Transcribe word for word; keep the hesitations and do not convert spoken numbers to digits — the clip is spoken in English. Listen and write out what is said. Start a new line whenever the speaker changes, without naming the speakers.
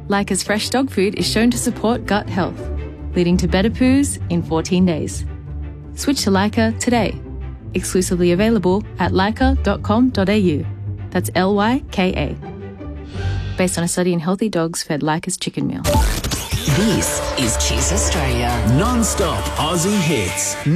Lyca's fresh dog food is shown to support gut health, leading to better poos in fourteen days. Switch to Lyca today. Exclusively available at lyca dot com dot a u. That's L Y K A. Based on a study in healthy dogs fed Lyca's chicken meal.
This is Cheese Australia.
Non-stop Aussie hits.